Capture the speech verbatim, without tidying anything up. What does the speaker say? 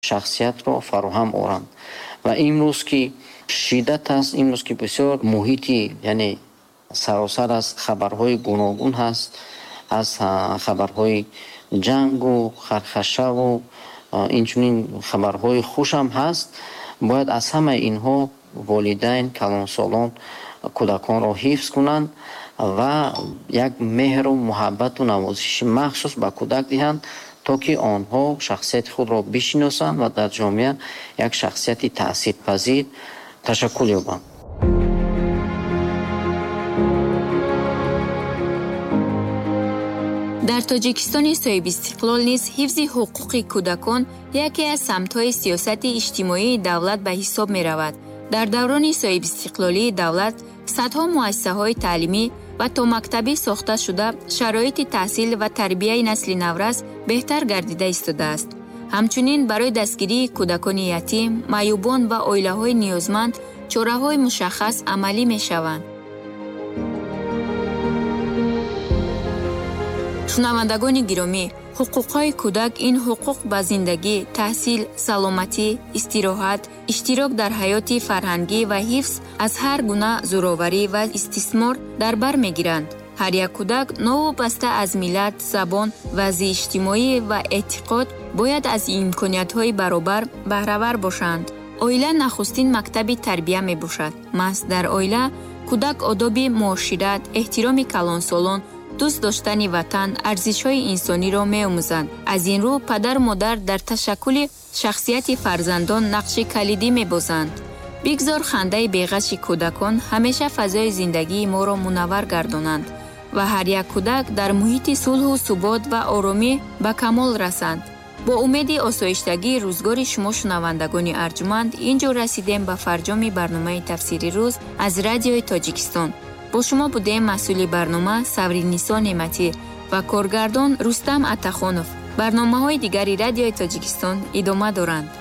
шахсиятро фароҳам оранд. ва имрӯз ки шиддат аст, имрӯз ки бисёр муҳити, яъне саросар аз хабарҳои гуногун ҳаст, аз хабарҳои ҷангу хархашаву инчунин хабарҳои хушам ҳаст. бояд аз ҳамаи инҳо волидайн, калонсолон кӯдаконро ҳифз кунанд ва як меҳру муҳаббату навозиши махсус ба кӯдак диҳанд, то ки онҳо шахсияти худро бишиносанд ва дар ҷомеа як шахсияти таъсирпазир ташаккул ёбанд. дар тоҷикистони соҳибистиқлол низ ҳифзи ҳуқуқи кӯдакон яке аз самтҳои сиёсати иҷтимоии давлат ба ҳисоб меравад. дар даврони соҳибистиқлолии давлат садҳо муассисаҳои таълимӣ ва то мактабӣ сохта шуда шароити таҳсил ва тарбияи насли наврас беҳтар гардида истодааст. ҳамчунин барои дастгирии кӯдакони ятим, маъюбон ва оилаҳои ниёзманд чораҳои мушаххас амалӣ мешаванд. шунавандагони гиромӣ, ҳуқуқҳои кӯдак ин ҳуқуқ ба зиндагӣ, таҳсил, саломатӣ, истироҳат, иштирок дар ҳаёти фарҳангӣ ва ҳифз аз ҳар гуна зӯроварӣ ва истисмор дар бар мегиранд. ҳар як кӯдак новобаста аз миллат, забон, вазъи иҷтимоӣ ва эътиқод бояд аз имкониятҳои баробар баҳравар бошанд. оила нахустин мактаби тарбия мебошад. маҳз дар оила кӯдак одоби муошират, эҳтироми калонсолон, дӯст доштани ватан, арзишҳои инсониро меомӯзанд. аз ин рӯ падару модар дар ташаккули шахсияти фарзандон нақши калидӣ мебозанд. бигзор хандаи беғаши кӯдакон ҳамеша фазои зиндагии моро мунаввар гардонанд ва ҳар як кӯдак дар муҳити сулҳу субот ва оромӣ ба камол расанд. бо умеди осоиштагии рӯзгори шумо шунавандагони арҷуманд, ин ҷо расидем ба фарҷоми барномаи тафсири рӯз аз Радиои Тоҷикистон. бо шумо будем масъули барнома Савринисо Неъматӣ ва коргардон Рустам Атахонов. барномаҳои дигари Радиои Тоҷикистон идома доранд.